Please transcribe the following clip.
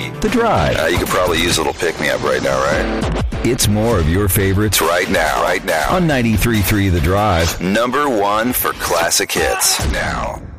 The Drive. You could probably use a little pick-me-up right now, right? It's more of your favorites right now. On 93.3 The Drive. Number one for classic hits now.